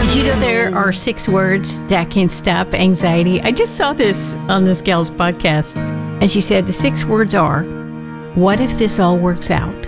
Did you know there are 6 words that can stop anxiety? I just saw this on this gal's podcast. And she said the 6 words are, what if this all works out?